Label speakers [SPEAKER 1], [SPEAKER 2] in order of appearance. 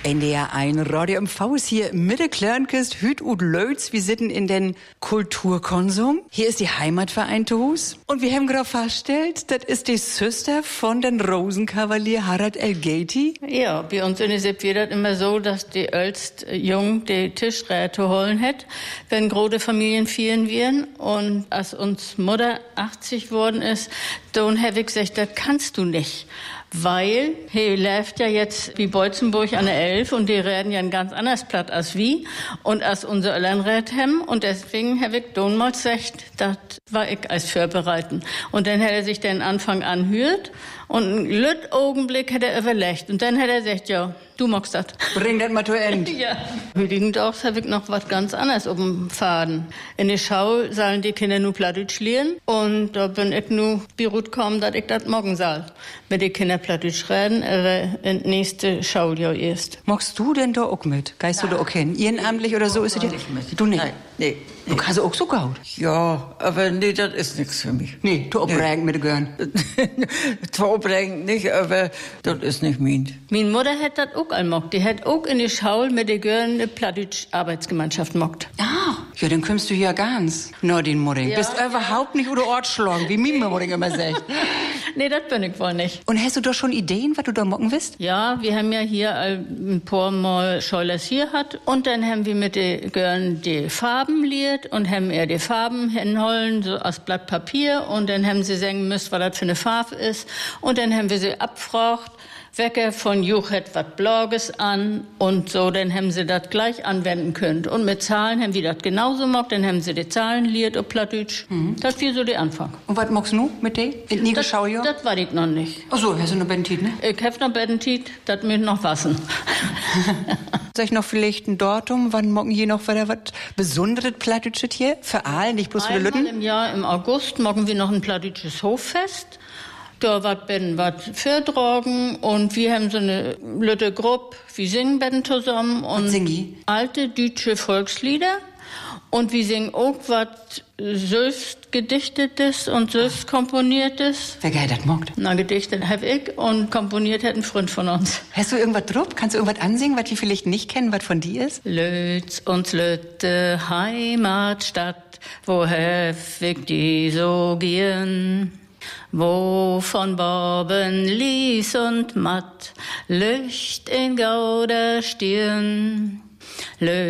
[SPEAKER 1] NDR 1 Radio MV ist hier Mitte Klörnkist, Hüt und Lötz. Wir sitzen in den Kulturkonsum. Hier ist die Heimatvereinte Hus. Und wir haben gerade festgestellt, das ist die Schwester von den Rosenkavalier Harald Elgeti.
[SPEAKER 2] Ja, bei uns in der Sipp wird das immer so, dass die älteste Jung die Tischräte holen hat, wenn große Familien feiern werden. Und als uns Mutter 80 worden ist, dann habe ich gesagt, das kannst du nicht. Weil, hier läuft ja jetzt wie Beutzenburg an der 11 und die reden ja ein ganz anderes Platt als wie und als unser Eltern haben. Und deswegen habe ich damals gesagt, das war ich als Vorbereiten. Und dann hat er sich den Anfang anhört und einen lütt Augenblick hat er überlegt. Und dann hat er gesagt, ja, du magst das.
[SPEAKER 1] Bring das mal zu Ende.
[SPEAKER 2] Ja. Hüdigend auch habe ich noch was ganz anderes auf dem Faden. In der Schau sollen die Kinder nur Plattdeutsch lernen und da bin ich nur beruht gekommen, dass ich das morgen soll. Mit den Kindern Plattdeutsch reden, aber in nächste Schuljahr erst.
[SPEAKER 1] Magst du denn da auch mit? Geist du da auch hin? Ehrenamtlich oder so ist es dir? Du nicht?
[SPEAKER 3] Nein, nee.
[SPEAKER 1] Du kannst auch so gut.
[SPEAKER 3] Ja, aber nee, das ist nichts für mich.
[SPEAKER 1] Nee, du abbringen mit den Görn.
[SPEAKER 3] Abbringen nicht, aber das ist nicht meins.
[SPEAKER 2] Meine Mutter hat das auch allmockt. Die hat auch in der Schaul mit der Görn eine Plattdeutsch-Arbeitsgemeinschaft mockt.
[SPEAKER 1] Ah, ja, dann kommst du hier ganz. Nordin Mudding.
[SPEAKER 2] Ja.
[SPEAKER 1] Bist überhaupt nicht oder Ortschlagen, wie Mime Mudding immer sagt.
[SPEAKER 2] Nee, das bin ich wohl nicht.
[SPEAKER 1] Und hast du doch schon Ideen, was du da mocken willst?
[SPEAKER 2] Ja, wir haben ja hier ein paar Mal Scheulers hier hat und dann haben wir mit den Görn die Farben liert und haben die Farben hinholen, so aus Blatt Papier und dann haben sie sagen müssen, was das für eine Farbe ist und dann haben wir sie abgefragt, Wecker von Juchat was Bloges an und so, dann haben sie das gleich anwenden können. Und mit Zahlen haben wir das genauso gemacht, dann haben sie die Zahlen liert auf Plattdeutsch. Das war so der Anfang.
[SPEAKER 1] Und was magst du mit dir? In nie
[SPEAKER 2] Das weiß ich noch nicht.
[SPEAKER 1] Ach so, hast du noch Bentit, ne?
[SPEAKER 2] Ich hab noch Bentit, das mir noch wassen.
[SPEAKER 1] Sag ich noch vielleicht ein Datum, wann morgen hier noch wieder was Besonderes Plattdeutsches hier? Für Aal, nicht bloß für die
[SPEAKER 2] Einmal
[SPEAKER 1] Lütten?
[SPEAKER 2] im Jahr, im August, morgen wir noch ein plattdeutsches Hoffest. Da wird was vortragen und wir haben so eine lütte Gruppe, wir singen beiden zusammen und alte deutsche Volkslieder und wir singen auch was selbst gedichtetes und selbst komponiertes.
[SPEAKER 1] Wer geil das mockt?
[SPEAKER 2] Na, gedichtet hab ich und komponiert hat ein Freund von uns.
[SPEAKER 1] Hast du irgendwas drauf? Kannst du irgendwas ansingen, was wir vielleicht nicht kennen, was von dir ist?
[SPEAKER 2] Lötz uns Lütte Heimatstadt, wo heftig die so gehen. Wo von Borben lies und matt Licht in Gauder Stirn.